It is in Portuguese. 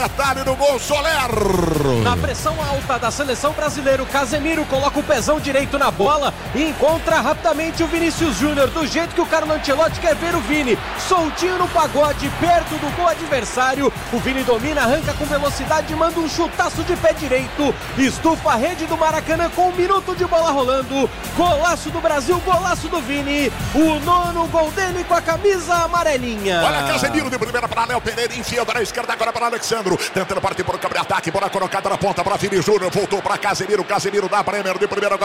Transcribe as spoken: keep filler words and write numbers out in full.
Detalhe no gol, Soler. Na pressão alta da seleção brasileira, o Casemiro coloca o pezão direito na bola e encontra rapidamente o Vinícius Júnior, do jeito que o Carlo Ancelotti quer ver o Vini, soltinho no pagode, perto do gol adversário. O Vini domina, arranca com velocidade, manda um chutaço de pé direito, estufa a rede do Maracanã com um minuto de bola rolando. Golaço do Brasil, golaço do Vini, o nono gol dele com a camisa amarelinha. Olha, Casemiro de primeira para Léo Pereira, enfia da esquerda agora para Alexandro, tentando partir por o ataque, bola colocada na ponta para Vini Júnior, voltou para Casemiro, Casemiro da Bremer de primeira.